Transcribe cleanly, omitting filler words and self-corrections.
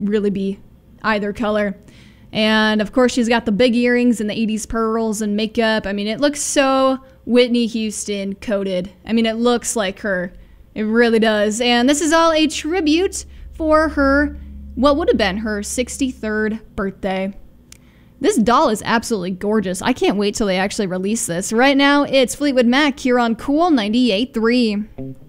really be either color. And of course, she's got the big earrings and the 80s pearls and makeup. I mean, it looks so Whitney Houston coded. I mean, it looks like her. It really does. And this is all a tribute for her, what would have been her 63rd birthday. This doll is absolutely gorgeous. I can't wait till they actually release this. Right now, it's Fleetwood Mac here on Cool 98.3.